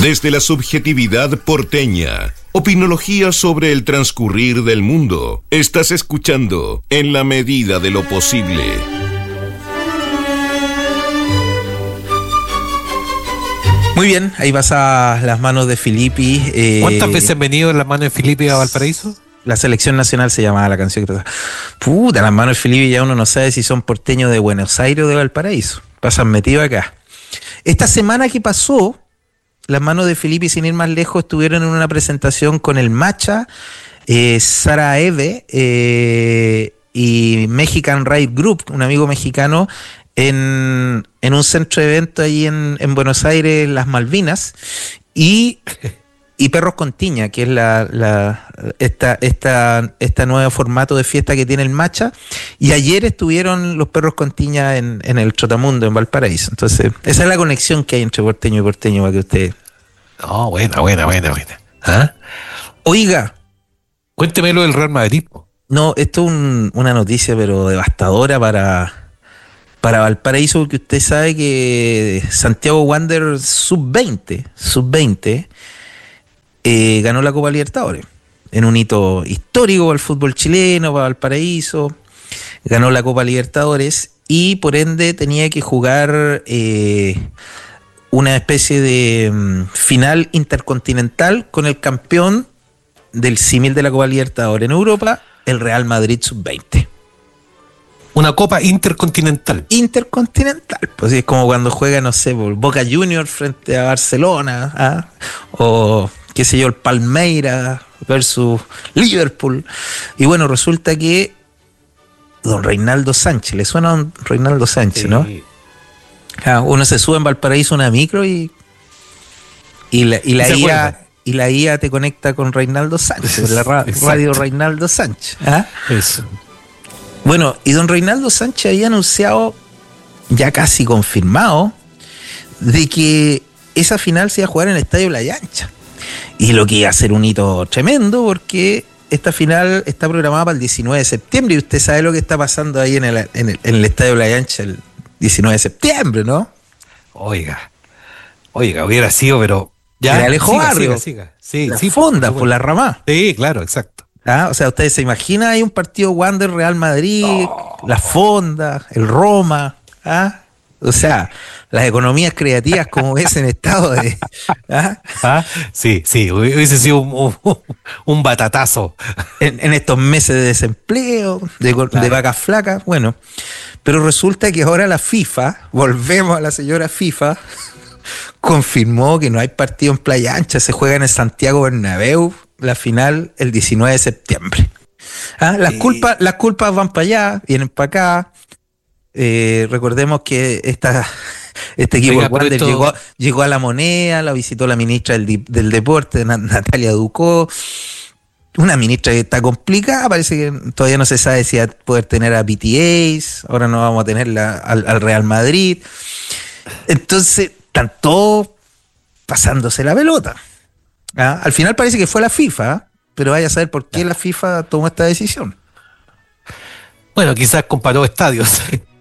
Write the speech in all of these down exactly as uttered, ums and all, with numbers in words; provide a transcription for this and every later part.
Desde la subjetividad porteña, opinología sobre el transcurrir del mundo. Estás escuchando En la medida de lo posible. Muy bien, ahí vas a las manos de Filippi. Eh, ¿Cuántas veces han venido en las manos de Filippi a Valparaíso? La selección nacional se llamaba la canción que pasaba. Puta, las manos de Filippi ya uno no sabe si son porteños de Buenos Aires o de Valparaíso. Pasan metidos acá. Esta semana que pasó, las manos de Filippi, sin ir más lejos, estuvieron en una presentación con el Macha, eh, Sara Eve eh, y Mexican Ride Group, un amigo mexicano, en, en un centro de evento ahí en, en Buenos Aires, Las Malvinas, y, y Perros con Tiña, que es la, la esta, esta, esta nuevo formato de fiesta que tiene el Macha, y ayer estuvieron los Perros con Tiña en, en el Trotamundo, en Valparaíso. Entonces, esa es la conexión que hay entre porteño y porteño, para que usted... No, buena, buena, buena, buena. ¿Ah? Oiga. Cuénteme lo del Real Madrid. No, esto es un, una noticia, pero devastadora para, para Valparaíso, porque usted sabe que Santiago Wanderers sub veinte, sub veinte, eh, ganó la Copa Libertadores. En un hito histórico para el fútbol chileno, para Valparaíso. Ganó la Copa Libertadores y por ende tenía que jugar eh, una especie de um, final intercontinental con el campeón del símil de la Copa Libertadores en Europa, el Real Madrid sub veinte. Una Copa Intercontinental. Intercontinental, pues es como cuando juega, no sé, Boca Juniors frente a Barcelona, ¿ah? O qué sé yo, el Palmeiras versus Liverpool. Y bueno, resulta que don Reinaldo Sánchez, ¿le suena a don Reinaldo Sánchez, sí, no? Ah, uno se sube en Valparaíso una micro y y la, y la I A y la I A te conecta con Reinaldo Sánchez, la ra- radio Reinaldo Sánchez. ¿Ah? Eso. Bueno, y don Reinaldo Sánchez había anunciado, ya casi confirmado, de que esa final se iba a jugar en el Estadio Playa Ancha. Y lo que iba a ser un hito tremendo, porque esta final está programada para el diecinueve de septiembre y usted sabe lo que está pasando ahí en el, en el, en el Estadio Playa Ancha el diecinueve de septiembre, ¿no? Oiga, oiga, hubiera sido, pero ya. Era Alejo siga, Barrio. Siga, siga. Sí, la sí, fonda, por, por la Ramá. Sí, claro, exacto. Ah, o sea, ustedes se imaginan ahí un partido Wander Real Madrid, oh, la fonda, el Roma, ¿ah? O sea, las economías creativas como ves en estado de... ¿ah? ¿Ah? Sí, sí, hubiese sido un, un, un batatazo. En, en estos meses de desempleo, de, claro. de vacas flacas, bueno. Pero resulta que ahora la FIFA, volvemos a la señora FIFA, confirmó que no hay partido en Playa Ancha, se juega en el Santiago Bernabéu, la final el diecinueve de septiembre. ¿Ah? Las, sí. culpas, las culpas van para allá, vienen para acá. Eh, recordemos que esta, este equipo Oiga, Wander esto... llegó, llegó a La Moneda, la visitó la ministra del, del Deporte, Natalia Ducó. Una ministra que está complicada, parece que todavía no se sabe si va a poder tener a B T A, ahora no vamos a tener al, al Real Madrid. Entonces, están todos pasándose la pelota. ¿Ah? Al final parece que fue la FIFA, pero vaya a saber por qué la FIFA tomó esta decisión. Bueno, quizás comparó estadios.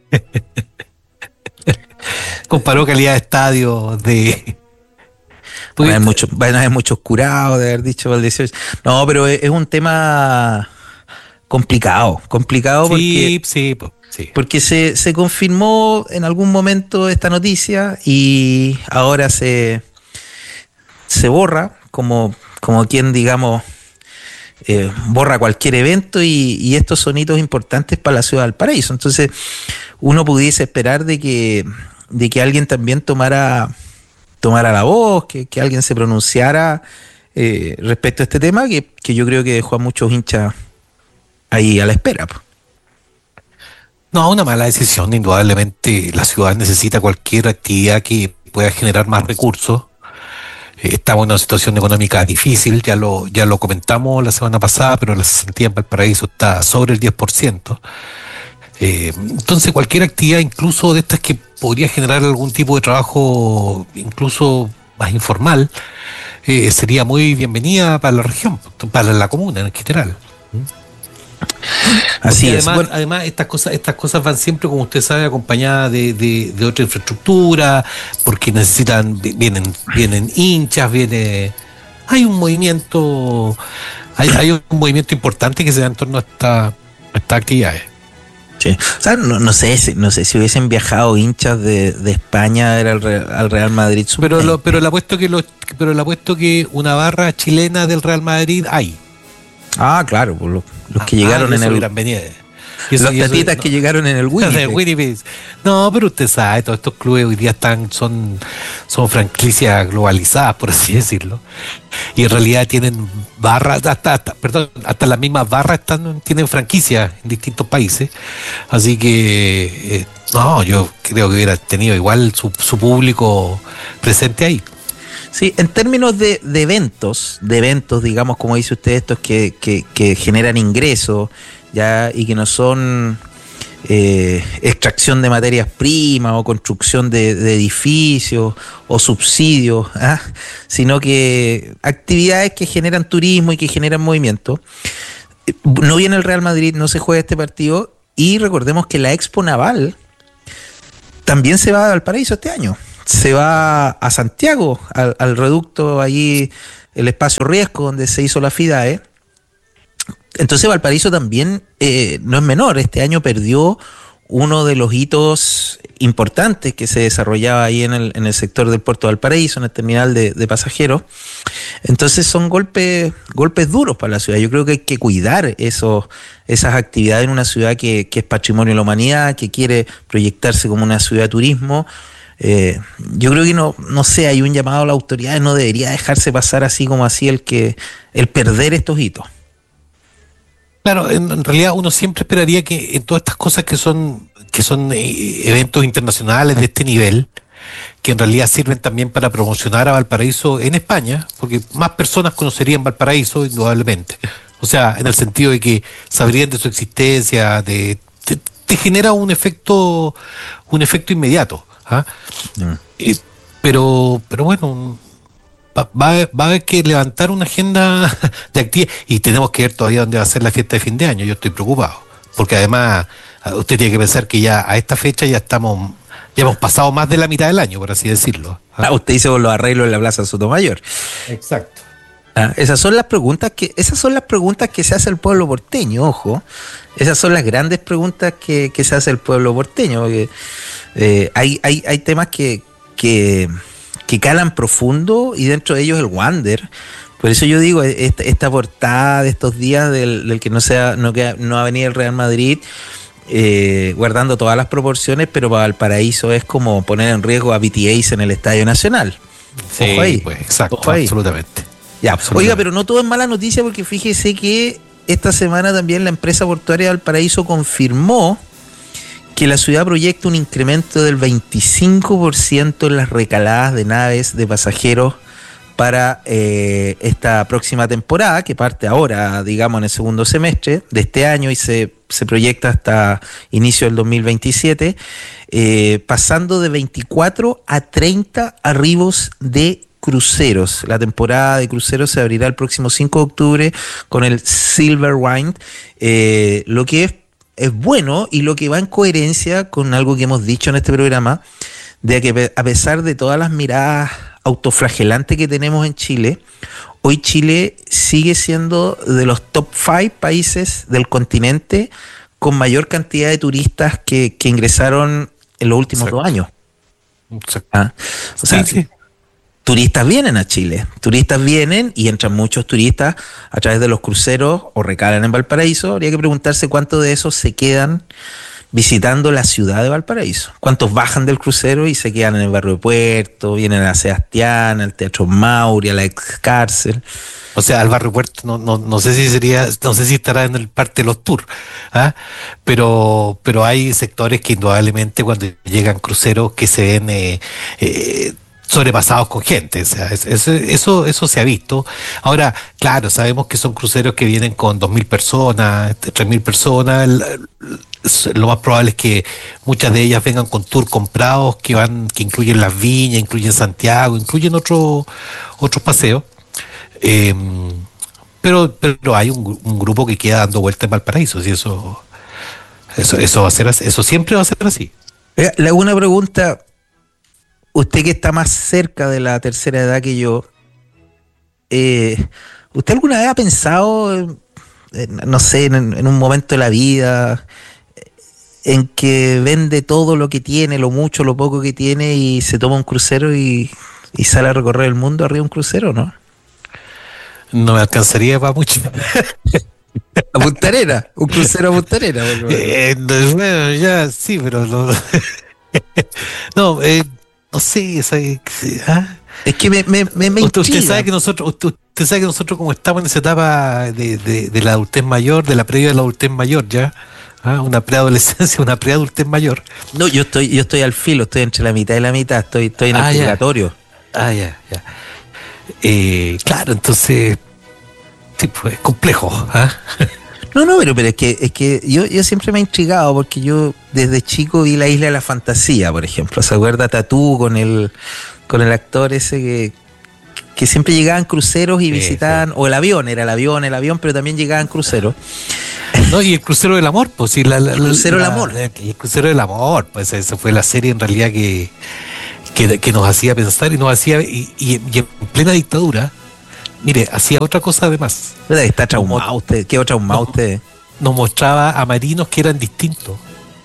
Comparó calidad de estadios de... Van a haber muchos, van a haber muchos curados de haber dicho para el dieciocho. No, pero es, es un tema complicado, complicado porque, sí, sí, sí. porque se, se confirmó en algún momento esta noticia y ahora se, se borra, como, como quien, digamos, eh, borra cualquier evento y, y estos son hitos importantes para la ciudad de Valparaíso. Entonces, uno pudiese esperar de que, de que alguien también tomara... tomara la voz, que, que alguien se pronunciara eh, respecto a este tema, que, que yo creo que dejó a muchos hinchas ahí a la espera. No, una mala decisión, indudablemente la ciudad necesita cualquier actividad que pueda generar más recursos. Eh, estamos en una situación económica difícil, ya lo, ya lo comentamos la semana pasada, pero la cesantía en Valparaíso está sobre el diez por ciento. Eh, entonces cualquier actividad, incluso de estas que podría generar algún tipo de trabajo incluso más informal, eh, sería muy bienvenida para la región, para la comuna en general. Así es. Además, Bueno, además estas cosas, estas cosas van siempre, como usted sabe, acompañadas de, de, de otra infraestructura, porque necesitan, vienen, vienen hinchas, viene, hay un movimiento, hay, hay un movimiento importante que se da en torno a esta, a estas actividades. sí. O sea, no, no sé si, no sé si hubiesen viajado hinchas de, de España a ver al, Real- al Real Madrid. Pero lo, pero le apuesto que los, pero le apuesto que una barra chilena del Real Madrid hay. Ah, claro, pues los, los que Ah, llegaron y en eso el. hubieran venido. Y eso- Las y eso- tatitas no. que llegaron en el De Winnipeg. Winnipeg. No, pero usted sabe, todos estos clubes hoy día están, son, son franquicias globalizadas, por así decirlo. Y en realidad tienen barras, hasta, hasta, perdón, hasta las mismas barras están, tienen franquicias en distintos países. Así que, eh, no, yo creo que hubiera tenido igual su, su público presente ahí. Sí, en términos de, de eventos, de eventos, digamos, como dice usted, estos que, que, que generan ingresos, ya, y que no son eh, extracción de materias primas o construcción de, de edificios o subsidios, ¿ah? Sino que actividades que generan turismo y que generan movimiento. No viene el Real Madrid, no se juega este partido, y recordemos que la Expo Naval también se va a Valparaíso este año. Se va a Santiago, al, al reducto allí, el espacio Riesco, donde se hizo la FIDAE. Entonces Valparaíso también eh, no es menor. Este año perdió uno de los hitos importantes que se desarrollaba ahí en el, en el sector del puerto de Valparaíso, en el terminal de, de pasajeros. Entonces son golpes, golpes duros para la ciudad. Yo creo que hay que cuidar esos, esas actividades en una ciudad que, que es patrimonio de la humanidad, que quiere proyectarse como una ciudad de turismo. Eh, yo creo que no, no sé, hay un llamado a la autoridad, no debería dejarse pasar así como así el que el perder estos hitos. Claro, en, en realidad uno siempre esperaría que en todas estas cosas que son que son eh, eventos internacionales de este nivel, que en realidad sirven también para promocionar a Valparaíso en España, porque más personas conocerían Valparaíso indudablemente. O sea, en el sentido de que sabrían de su existencia, de te, te genera un efecto un efecto inmediato. ¿Ah? Mm. Eh, pero, pero bueno, va, va, a, va a haber que levantar una agenda de actividad y tenemos que ver todavía dónde va a ser la fiesta de fin de año. Yo estoy preocupado, porque además usted tiene que pensar que ya a esta fecha ya estamos, ya hemos pasado más de la mitad del año, por así decirlo. ¿Ah? Ah, usted dice con los arreglos en la Plaza Sotomayor. Exacto. Ah, esas son las preguntas que, esas son las preguntas que se hace el pueblo porteño, ojo. Esas son las grandes preguntas que, que se hace el pueblo porteño. Porque, eh, hay, hay, hay temas que, que, que calan profundo y dentro de ellos el Wander. Por eso yo digo, esta, esta portada de estos días del, del que no sea, no, que, no va a venir el Real Madrid, eh, guardando todas las proporciones, pero para Valparaíso es como poner en riesgo a B T S en el Estadio Nacional. Sí, ojo ahí, pues, exacto, ojo ahí. absolutamente. Ya, absolutamente. Oiga, pero no todo es mala noticia, porque fíjese que esta semana también la empresa portuaria de Valparaíso confirmó que la ciudad proyecta un incremento del veinticinco por ciento en las recaladas de naves de pasajeros para eh, esta próxima temporada, que parte ahora, digamos, en el segundo semestre de este año y se, se proyecta hasta inicio del dos mil veintisiete, eh, pasando de veinticuatro a treinta arribos de cruceros. La temporada de cruceros se abrirá el próximo cinco de octubre con el Silver Wind, eh, lo que es, es bueno y lo que va en coherencia con algo que hemos dicho en este programa, de que a pesar de todas las miradas autoflagelantes que tenemos en Chile, hoy Chile sigue siendo de los top cinco países del continente con mayor cantidad de turistas que, que ingresaron en los últimos Exacto. dos años. Exacto. ¿Ah? O sea, sí, sí. Turistas vienen a Chile, turistas vienen y entran muchos turistas a través de los cruceros o recalan en Valparaíso. Habría que preguntarse cuántos de esos se quedan visitando la ciudad de Valparaíso. ¿Cuántos bajan del crucero y se quedan en el barrio de Puerto, vienen a Sebastián, al Teatro Mauri, a la ex cárcel? O sea, al barrio Puerto no, no, no sé si sería, no sé si estará en el parte de los tours, ¿ah? pero, pero hay sectores que indudablemente cuando llegan cruceros que se ven eh, eh, sobrepasados con gente, o sea, es, es, eso, eso se ha visto. Ahora, claro, sabemos que son cruceros que vienen con dos mil personas, tres mil personas. El, lo más probable es que muchas de ellas vengan con tours comprados que van, que incluyen las viñas, incluyen Santiago, incluyen otro, otros paseos. Eh, pero, pero hay un, un grupo que queda dando vueltas en Valparaíso, y eso, eso, eso va a ser así, eso siempre va a ser así. Le hago una pregunta, usted que está más cerca de la tercera edad que yo, eh, ¿usted alguna vez ha pensado, en, no sé, en, en un momento de la vida, en que vende todo lo que tiene, lo mucho, lo poco que tiene, y se toma un crucero y, y sale a recorrer el mundo arriba de un crucero, ¿no? No me alcanzaría para mucho. A Punta Arenas, un crucero a Punta Arenas. Eh, bueno, ya sí, pero no. no, eh, no sé, ¿sabe? ¿Ah? Es que me, me, me, me usted, usted intriga. sabe que nosotros, usted, usted sabe que nosotros como estamos en esa etapa de, de, de la adultez mayor, de la previa de la adultez mayor ya, ¿ah? Una preadolescencia, una preadultez mayor. No, yo estoy, yo estoy al filo, estoy entre la mitad y la mitad, estoy, estoy en el Ah, ya. purgatorio. Ah, ya, ya. Eh, claro, entonces, sí, pues, complejo, ¿ah? No, no, pero, pero es que, es que yo, yo siempre me he intrigado porque yo desde chico vi la Isla de la Fantasía, por ejemplo. ¿Se acuerda Tatú con el, con el actor ese que, que siempre llegaban cruceros y Sí, visitaban, sí. o el avión, era el avión, el avión, pero también llegaban cruceros. No, y el crucero del amor, pues sí, la, la, El crucero la- del amor. la- el crucero del amor, pues esa fue la serie en realidad que, que, que nos hacía pensar y nos hacía, y, y- y en plena dictadura, mire, hacía otra cosa además, ¿Verdad que está traumado usted? ¿Qué traumado No. usted? nos mostraba a marinos que eran distintos,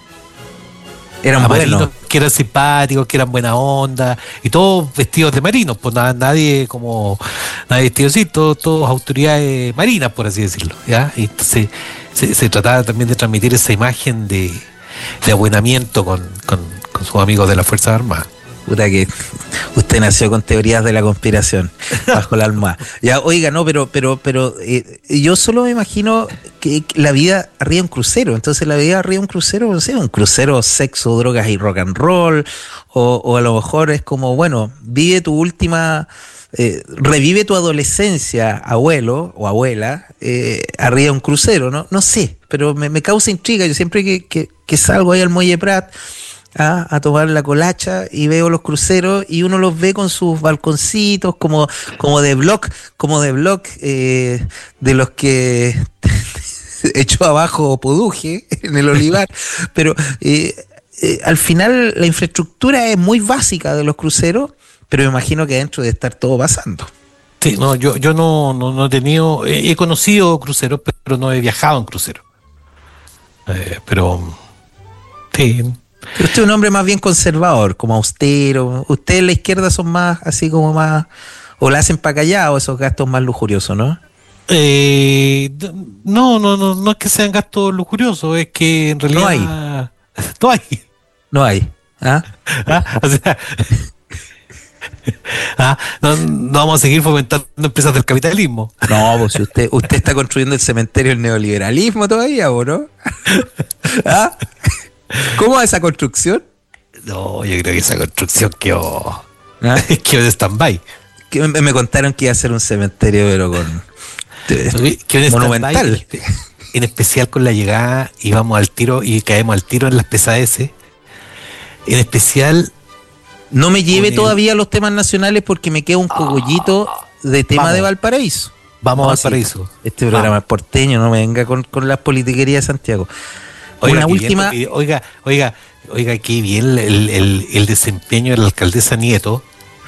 Eran a buenos. marinos que eran simpáticos, que eran buena onda, y todos vestidos de marinos, pues nada, nadie como, nadie vestido así, todos, todos autoridades marinas, por así decirlo, ¿ya? Y entonces se, se trataba también de transmitir esa imagen de, de abuenamiento con, con, con sus amigos de las Fuerzas Armadas. Puta que usted nació con teorías de la conspiración bajo la almohada. Ya, oiga, no, pero, pero, pero eh, yo solo me imagino que la vida arriba de un crucero. Entonces la vida arriba de un crucero, no sé, un crucero sexo, drogas y rock and roll, o, o a lo mejor es como, bueno, vive tu última, eh, revive tu adolescencia, abuelo o abuela, eh, arriba de un crucero, ¿no? No sé, pero me, me causa intriga. Yo siempre que, que, que salgo ahí al Muelle Prat, a, a tomar la colacha y veo los cruceros y uno los ve con sus balconcitos como, como de blog, como de blog eh, de los que echó abajo Poduje en el Olivar, pero eh, eh, al final la infraestructura es muy básica de los cruceros, pero me imagino que adentro debe estar todo pasando. Sí, no, yo, yo no, no, no he tenido, he, he conocido cruceros, pero no he viajado en crucero. Eh, pero, sí. Pero usted es un hombre más bien conservador, como austero. Ustedes en la izquierda son más, así como más, o la hacen para callado esos gastos más lujuriosos, ¿no? Eh, no, no, no, no es que sean gastos lujuriosos, es que en realidad No hay. no hay. No hay. ¿Ah? ¿Ah? O sea, ah, no, no vamos a seguir fomentando empresas del capitalismo. No, pues si usted, usted está construyendo el cementerio del neoliberalismo todavía, ¿o no? ¿Ah? ¿Cómo va esa construcción? No, yo creo que esa construcción quedó, ¿Ah? quedó de stand-by. Que me, me contaron que iba a ser un cementerio, pero con Quedó de monumental. stand-by, en especial con la llegada, íbamos al tiro y caemos al tiro en las pesadeces. En especial, No me lleve con el- todavía a los temas nacionales porque me queda un cogollito de tema Vamos. de Valparaíso. vamos No, al sí, paraíso. Este programa es porteño, no me venga con, con las politiquerías de Santiago. Oiga, Una qué última. bien, oiga, oiga, oiga, qué bien el, el, el desempeño de la alcaldesa Nieto.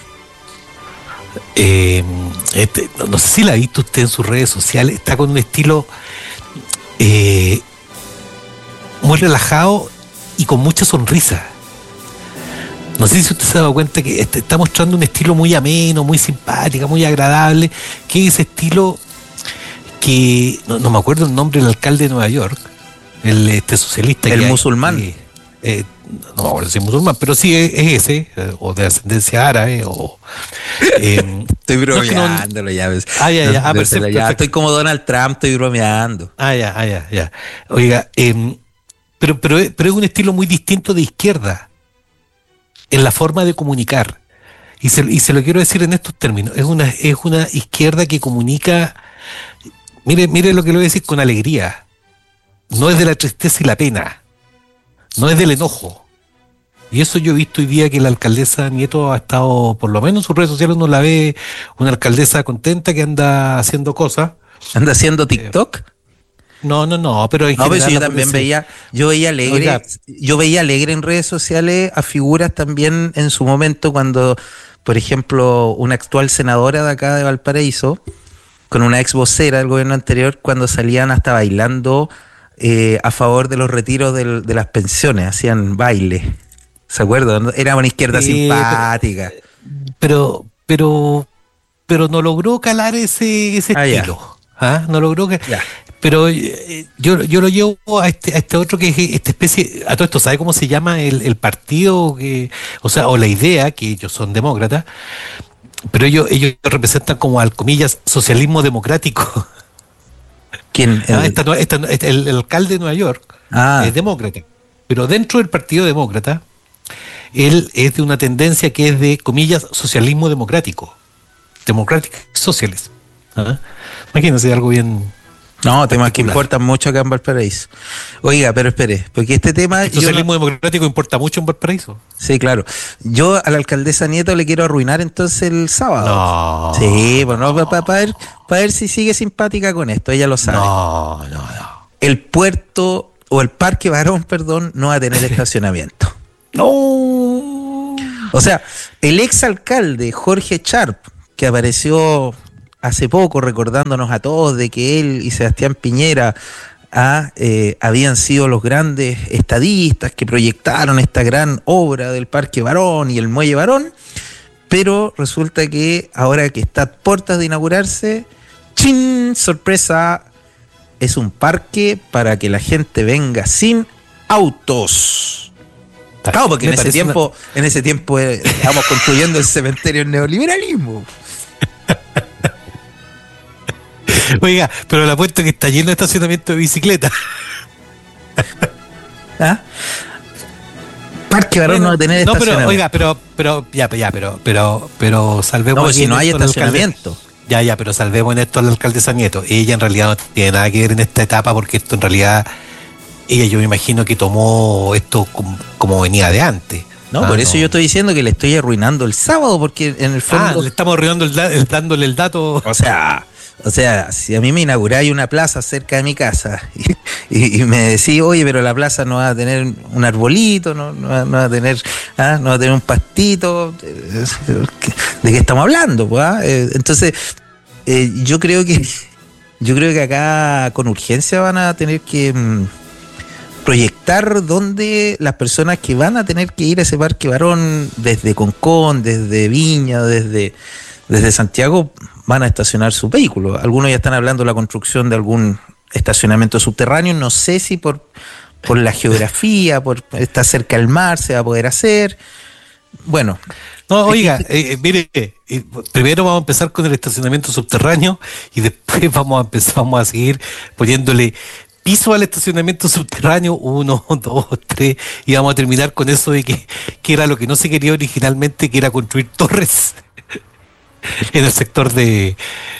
Eh, este, no, no sé si la ha visto usted en sus redes sociales, está con un estilo eh, muy relajado y con mucha sonrisa. No sé si usted se ha dado cuenta que este, está mostrando un estilo muy ameno, muy simpática, muy agradable, que es ese estilo que, no, no me acuerdo el nombre del alcalde de Nueva York, el este socialista. El que hay, musulmán. que, eh, no me acuerdo si es musulmán, pero sí es, es ese, eh, o de ascendencia árabe, o... eh, Estoy no es que no- bromeándolo ya. ves. Ah, ya, ya, No, ah, no, perfecto, ya perfecto. estoy como Donald Trump, estoy bromeando. Ah, ya, ah, ya, ya. Oiga, eh, pero, pero, pero es un estilo muy distinto de izquierda en la forma de comunicar. Y se, y se lo quiero decir en estos términos. Es una, es una izquierda que comunica, mire, mire lo que le voy a decir con alegría. No es de la tristeza y la pena. No es del enojo. Y eso yo he visto hoy día que la alcaldesa Nieto ha estado, por lo menos en sus redes sociales uno la ve, una alcaldesa contenta que anda haciendo cosas, ¿Anda haciendo TikTok? Eh, no, no, no, pero en no, general... Pero si yo también sí. veía, yo veía alegre, Oiga. yo veía alegre en redes sociales a figuras también en su momento cuando, por ejemplo, una actual senadora de acá de Valparaíso, con una ex vocera del gobierno anterior, cuando salían hasta bailando eh, a favor de los retiros del, de las pensiones, hacían baile. ¿Se acuerdan? Era una izquierda sí, simpática. Pero, pero, pero no logró calar ese, ese ah, estilo. ¿Ah? No logró que. Ya. Pero eh, yo, yo lo llevo a este, a este otro que es esta especie. A todo esto, ¿sabe cómo se llama el, el partido? Que, o sea, o la idea, que ellos son demócratas, pero ellos, ellos representan como al comillas socialismo democrático. ¿Quién? Ah, esta, esta, esta, el, el alcalde de Nueva York ah. es demócrata. Pero dentro del Partido Demócrata, él es de una tendencia que es de, comillas, socialismo democrático. Democratic Socialist. ¿Ah? Imagínense algo bien... No, temas que importan mucho acá en Valparaíso. Oiga, pero espere, porque este tema... El socialismo no... democrático importa mucho en Valparaíso. Sí, claro. Yo a la alcaldesa Nieto le quiero arruinar entonces el sábado. No. Sí, pues no, para pa ver, pa ver si sigue simpática con esto, ella lo sabe. No, no, no. El puerto, o el Parque Barón, perdón, no va a tener estacionamiento. No. O sea, el exalcalde Jorge Sharp, que apareció hace poco recordándonos a todos de que él y Sebastián Piñera ah, eh, habían sido los grandes estadistas que proyectaron esta gran obra del Parque Barón y el Muelle Barón, pero resulta que ahora que está a puertas de inaugurarse, ¡chin! Sorpresa, es un parque para que la gente venga sin autos. Claro, porque en ese, tiempo, una... en ese tiempo eh, estábamos construyendo el cementerio del neoliberalismo. Oiga, pero le apuesto que está lleno de estacionamiento de bicicleta. ¿Ah? Parque Barón bueno, no va a tener no, estacionamiento. No, pero, oiga, pero, pero, ya, ya, pero, pero, pero salvemos. No, si no hay estacionamiento. Ya, ya, pero salvemos en esto a la alcaldesa Nieto. Ella en realidad no tiene nada que ver en esta etapa porque esto en realidad... Ella yo me imagino que tomó esto como, como venía de antes. No, ah, por eso no. Yo estoy diciendo que le estoy arruinando el sábado, porque en el fondo... Ah, le estamos arruinando el, el dándole el dato... O sea, o sea, si a mí me inauguráis una plaza cerca de mi casa y, y, y me decís, oye, pero la plaza no va a tener un arbolito, no, no, va, no va a tener ah, no va a tener un pastito, ¿de qué estamos hablando? Pues, ah? Entonces, eh, yo creo que yo creo que acá con urgencia van a tener que... proyectar donde las personas que van a tener que ir a ese Parque Barón desde Concón, desde Viña, desde, desde Santiago, van a estacionar su vehículo. Algunos ya están hablando de la construcción de algún estacionamiento subterráneo, no sé si por, por la geografía, por estar cerca del mar se va a poder hacer. Bueno. No, oiga, eh, mire, eh, primero vamos a empezar con el estacionamiento subterráneo y después vamos a empezar, vamos a seguir poniéndole piso al estacionamiento subterráneo, uno, dos, tres, y vamos a terminar con eso de que, que era lo que no se quería originalmente, que era construir torres en el sector de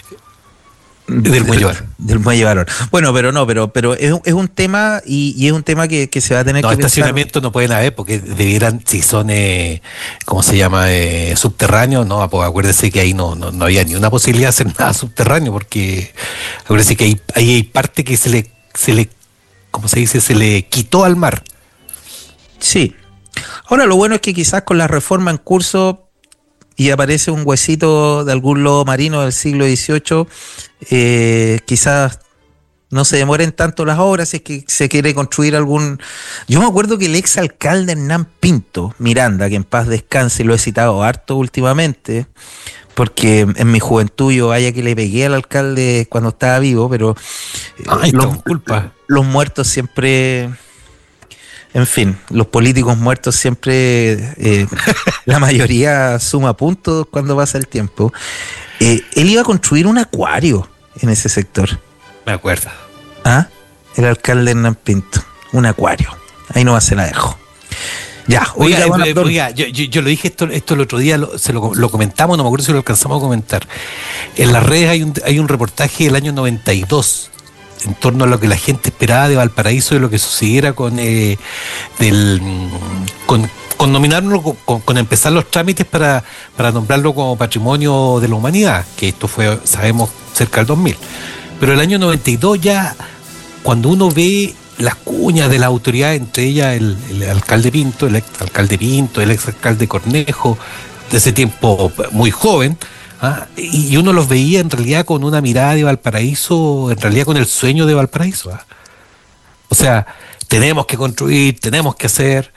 del Muelle Barón. Del Muelle Barón. Bueno, pero no, pero, pero es, es un tema y, y es un tema que, que se va a tener no, que estacionamiento pensar. No pueden haber porque debieran, si son, eh, ¿cómo se llama? Eh, subterráneos, no, pues acuérdese que ahí no, no, no había ni una posibilidad de hacer nada subterráneo porque acuérdese que ahí, ahí hay parte que se le se le, ¿cómo se dice? Se le quitó al mar. Sí. Ahora lo bueno es que quizás con la reforma en curso y aparece un huesito de algún lobo marino del siglo dieciocho, eh, quizás no se demoren tanto las obras si es que se quiere construir algún... Yo me acuerdo que el ex alcalde Hernán Pinto Miranda, que en paz descanse, y lo he citado harto últimamente, porque en mi juventud yo vaya que le pegué al alcalde cuando estaba vivo, pero Ay, los, culpa. los muertos siempre, en fin, los políticos muertos siempre, eh, la mayoría suma puntos cuando pasa el tiempo. Eh, él iba a construir un acuario en ese sector. Me acuerdo. ¿Ah? El alcalde Hernán Pinto, un acuario. Ahí no se la dejo. Ya, oiga, oiga, eh, oiga yo, yo, yo lo dije esto, esto el otro día, lo, se lo, lo comentamos, no me acuerdo si lo alcanzamos a comentar. En las redes hay un, hay un reportaje del año noventa y dos en torno a lo que la gente esperaba de Valparaíso, de lo que sucediera con eh, del con, con nominarlo, con, con empezar los trámites para, para nombrarlo como Patrimonio de la Humanidad, que esto fue, sabemos, cerca del dos mil. Pero el año noventa y dos ya, cuando uno ve las cuñas de la autoridad, entre ellas el, el alcalde Pinto, el ex alcalde Pinto, el ex alcalde Cornejo, de ese tiempo muy joven, ¿ah? y uno los veía en realidad con una mirada de Valparaíso, en realidad con el sueño de Valparaíso. ¿ah? O sea, tenemos que construir, tenemos que hacer.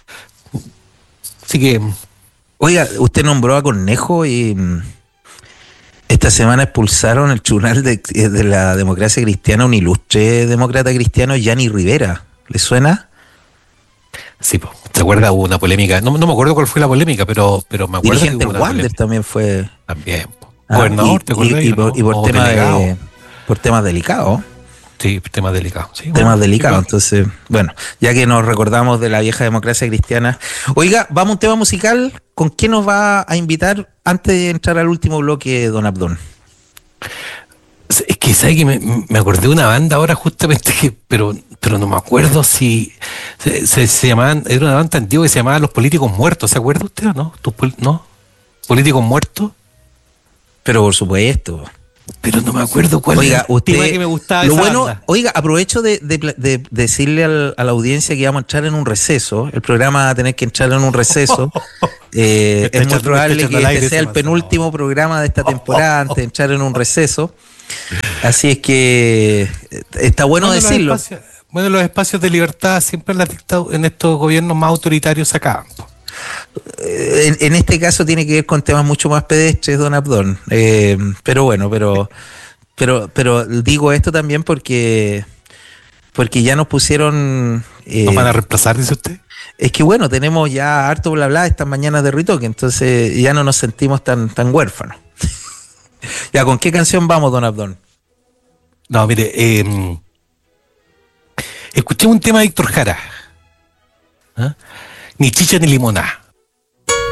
Así que... Oiga, usted nombró a Cornejo y esta semana expulsaron el tribunal de, de la democracia cristiana un ilustre demócrata cristiano, Yanni Rivera. ¿Le suena? Sí, ¿te acuerdas? Hubo una polémica. No, no me acuerdo cuál fue la polémica, pero, pero me acuerdo dirigente que hubo del una Wander también fue. También. Ah, Gobernador, y, ¿te acuerdas? Y, y, por, y por, tema de, por temas delicados. Sí, temas delicados. Sí, temas bueno, delicados. Entonces, bueno, ya que nos recordamos de la vieja democracia cristiana. Oiga, vamos a un tema musical. ¿Con qué nos va a invitar antes de entrar al último bloque, don Abdón? Es que, ¿sabes que me, me acordé de una banda ahora justamente, que, pero, pero no me acuerdo si se, se, se llamaban, era una banda antigua que se llamaba Los Políticos Muertos. ¿Se acuerda usted o no? ¿No? ¿Políticos Muertos? Pero por supuesto. Pero no me acuerdo cuál oiga, era el usted, tema que me gustaba. Lo esa bueno, banda. Oiga, aprovecho de, de, de, de decirle al, a la audiencia que vamos a entrar en un receso. El programa va a tener que entrar en un receso. eh, es muy probable que este sea el penúltimo no. programa de esta temporada antes de entrar en un receso. Así es que está bueno, bueno decirlo. Los espacios, bueno, los espacios de libertad siempre en, la dictadura, en estos gobiernos más autoritarios se acaban. En, en este caso tiene que ver con temas mucho más pedestres, don Abdón. Eh, pero bueno, pero, pero, pero digo esto también porque, porque ya nos pusieron. Eh, ¿Nos van a reemplazar, dice usted? Es que bueno, tenemos ya harto bla bla estas mañanas de Ritoque, entonces ya no nos sentimos tan, tan huérfanos. Ya, ¿con qué canción vamos, don Abdón? No, mire, eh, escuché un tema de Héctor Jara. ¿Ah? Ni chicha ni limonada.